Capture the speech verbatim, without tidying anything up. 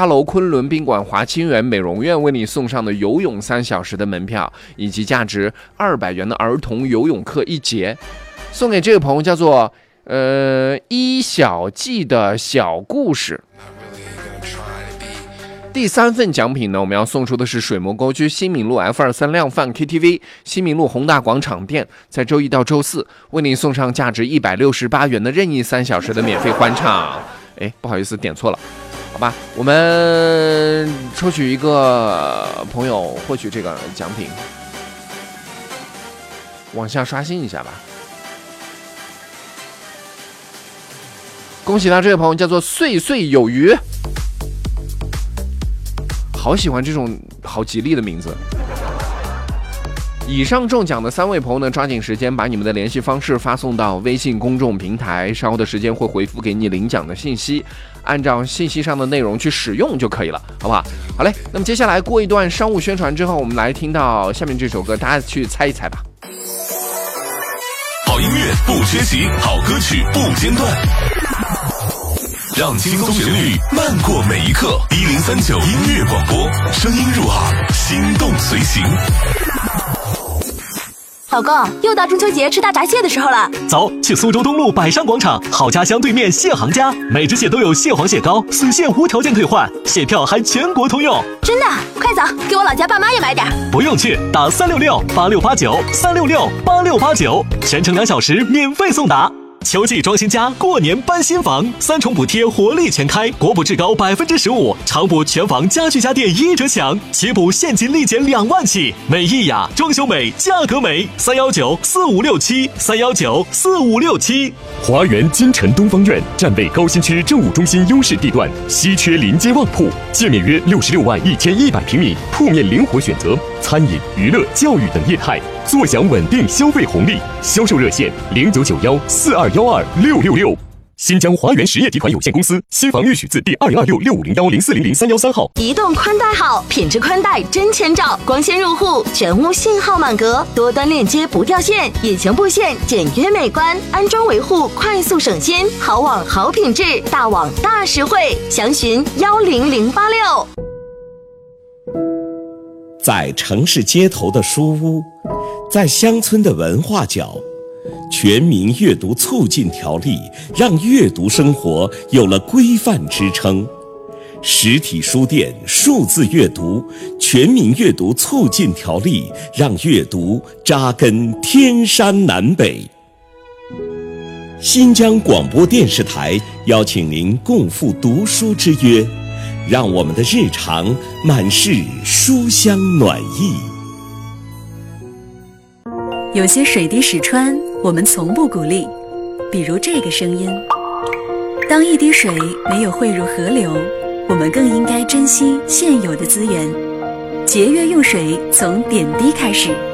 八楼昆仑宾馆华清园美容院为你送上的游泳三小时的门票，以及价值二百元的儿童游泳课一节，送给这个朋友叫做呃一小季的小故事。第三份奖品呢，我们要送出的是水磨沟区新民路 F 二三量贩 K T V 新民路宏大广场店，在周一到周四为您送上价值一百六十八元的任意三小时的免费欢唱。哎，不好意思，点错了，好吧，我们抽取一个朋友获取这个奖品，往下刷新一下吧。恭喜到这位朋友叫做岁岁有余。好喜欢这种好吉利的名字。以上中奖的三位朋友呢，抓紧时间把你们的联系方式发送到微信公众平台，稍后的时间会回复给你领奖的信息，按照信息上的内容去使用就可以了，好不好？好嘞，那么接下来过一段商务宣传之后，我们来听到下面这首歌，大家去猜一猜吧。 好音乐不缺席，好歌曲不间断，让轻松旋律漫过每一刻。一零三九音乐广播，声音入耳，心动随行。 老公，又到中秋节吃大闸蟹的时候了， 走，去苏州东路百商广场好家乡对面蟹行家，每只蟹都有蟹黄蟹膏，损蟹无条件退换，蟹票还全国通用。 真的？快走，给我老家爸妈也买点。 不用去，打三六六八六八九三六六八六八九，全程两小时免费送达。秋季装新家，过年搬新房，三重补贴活力全开，国补至高百分之十五，常补全房家具家电一折享，起补现金立减两万起。美意雅，装修美，价格美，三幺九四五六七三幺九四五六七。 华园金城东方院站位高新区政务中心优势地段，稀缺临街旺铺，界面约六十六万一千一百平米，铺面灵活选择，餐饮、娱乐、教育等业态，坐享稳定消费红利。销售热线零九九幺四二幺二六六六。新疆华源实业集团有限公司，新房预许字第二零二六六五零幺零四零零三幺三号。 移动宽带好，品质宽带真千兆，光纤入户，全屋信号满格，多端链接不掉线，隐形布线简约美观，安装维护快速省心，好网好品质，大网大实惠，详询幺零零八六。 在城市街头的书屋，在乡村的文化角，全民阅读促进条例让阅读生活有了规范支撑。实体书店数字阅读，全民阅读促进条例让阅读扎根天山南北。新疆广播电视台邀请您共赴读书之约，让我们的日常满是书香暖意。 有些水滴石穿，我们从不鼓励，比如这个声音。当一滴水没有汇入河流，我们更应该珍惜现有的资源，节约用水从点滴开始。